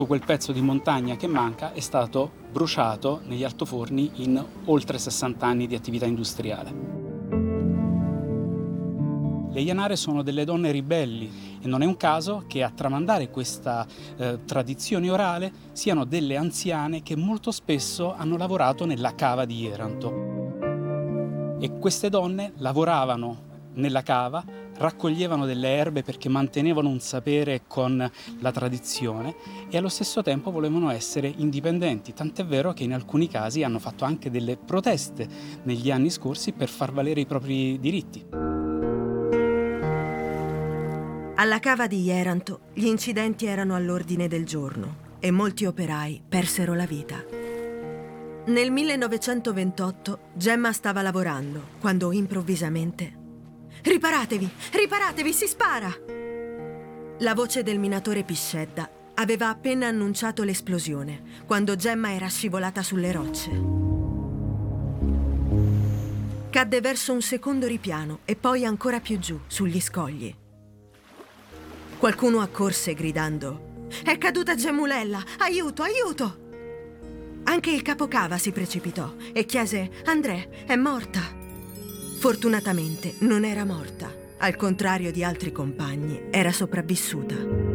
Quel pezzo di montagna che manca è stato bruciato negli altoforni in oltre 60 anni di attività industriale. Le Ianare sono delle donne ribelli e non è un caso che a tramandare questa tradizione orale siano delle anziane che molto spesso hanno lavorato nella cava di Jeranto. E queste donne lavoravano nella cava, raccoglievano delle erbe perché mantenevano un sapere con la tradizione e allo stesso tempo volevano essere indipendenti, tant'è vero che in alcuni casi hanno fatto anche delle proteste negli anni scorsi per far valere i propri diritti. Alla cava di Jeranto gli incidenti erano all'ordine del giorno e molti operai persero la vita. Nel 1928 Gemma stava lavorando quando improvvisamente: "Riparatevi! Riparatevi! Si spara!" La voce del minatore Piscedda aveva appena annunciato l'esplosione quando Gemma era scivolata sulle rocce. Cadde verso un secondo ripiano e poi ancora più giù, sugli scogli. Qualcuno accorse gridando: "È caduta Gemmulella! Aiuto, aiuto!" Anche il capocava si precipitò e chiese: "André, è morta?" Fortunatamente non era morta. Al contrario di altri compagni, era sopravvissuta.